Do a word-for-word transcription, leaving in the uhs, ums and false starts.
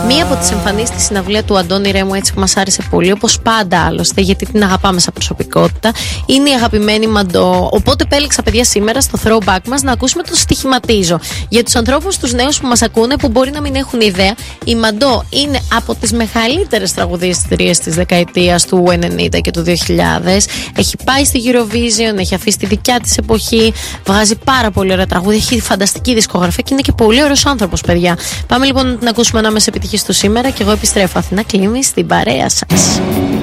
Μία από τις εμφανίσεις στη συναυλία του Αντώνη Ρέμου, έτσι που μας άρεσε πολύ, όπως πάντα άλλωστε, γιατί την αγαπάμε σαν προσωπικότητα, είναι η αγαπημένη Μαντό. Οπότε επέλεξα, παιδιά, σήμερα στο throwback μας να ακούσουμε το Στοιχηματίζω. Για τους ανθρώπους, τους νέους που μας ακούνε, που μπορεί να μην έχουν ιδέα, η Μαντό είναι από τις μεγαλύτερες τραγουδίστριες της δεκαετίας του ενενήντα και του δύο χιλιάδες. Έχει πάει στη Eurovision, έχει αφήσει τη δικιά της εποχή, βγάζει πάρα πολύ ωραία τραγούδια, έχει φανταστική δισκογραφία και είναι και πολύ ωραίος άνθρωπος, παιδιά. Πάμε λοιπόν να την ακούσουμε ανάμεσα επιτυχής του σήμερα και εγώ επιστρέφω. Αθηνά Κλίμη στην παρέα σας.